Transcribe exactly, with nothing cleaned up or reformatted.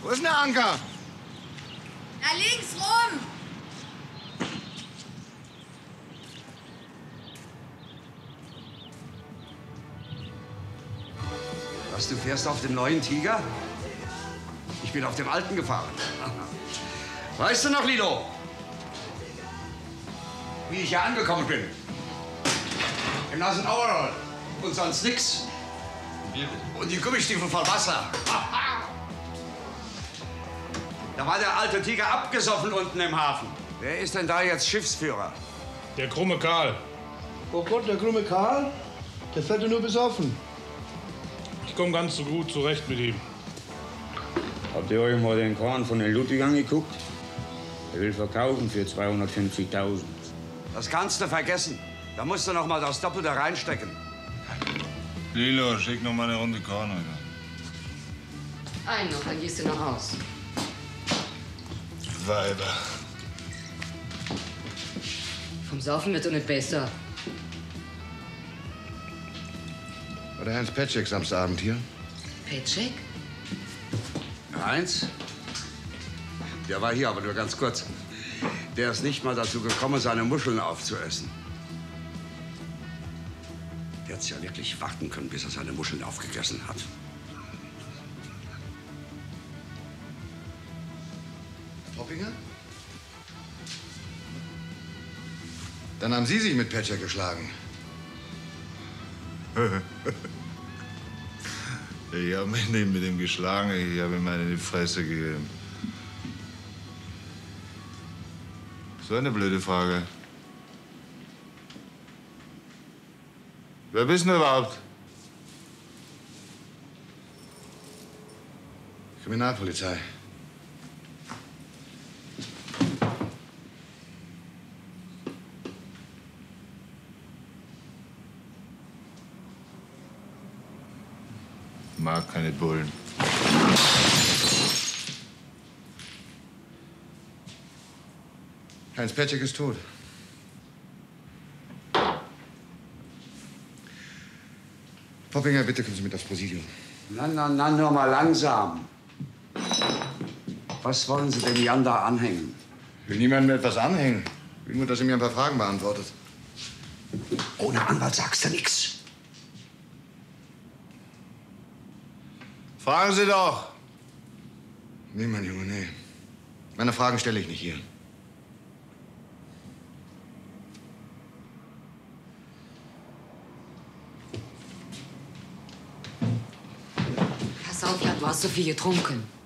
Wo ist denn der Anker? Na, links rum! Was, du fährst auf dem neuen Tiger? Ich bin auf dem alten gefahren. Weißt du noch, Lilo, wie ich hier angekommen bin? Im nassen Overall und sonst nix. Und die Gummistiefel voll Wasser. Da war der alte Tiger abgesoffen unten im Hafen. Wer ist denn da jetzt Schiffsführer? Der krumme Karl. Oh Gott, der krumme Karl? Der fährt ja nur besoffen. Ich komme ganz so gut zurecht mit ihm. Habt ihr euch mal den Korn von den Ludwig angeguckt? Er will verkaufen für zweihundertfünfzigtausend. Das kannst du vergessen. Da musst du noch mal das Doppelte reinstecken. Lilo, schick noch mal eine Runde Korn, Alter. Einen noch, dann gehst du nach Haus. Weiber. Vom Saufen wird doch nicht besser. War der Heinz Petschek Samstagabend hier? Petschek? Heinz? Der war hier, aber nur ganz kurz. Der ist nicht mal dazu gekommen, seine Muscheln aufzuessen. Der hätte ja wirklich warten können, bis er seine Muscheln aufgegessen hat. Poppinger? Dann haben Sie sich mit Petschek geschlagen. Ich habe mich nicht mit ihm geschlagen, ich habe ihm eine in die Fresse gegeben. So eine blöde Frage. Wer bist du überhaupt? Kriminalpolizei. Mag keine Bullen. Heinz Petschek ist tot. Poppinger, bitte kommen Sie mit aufs Präsidium. Na, na, na, nur mal langsam. Was wollen Sie dem Jan da anhängen? Ich will niemandem etwas anhängen. Ich will nur, dass er mir ein paar Fragen beantwortet. Ohne Anwalt sagst du nichts. Fragen Sie doch! Nee, mein Junge, nee. Meine Fragen stelle ich nicht hier. Pass auf, Jan, du hast so viel getrunken.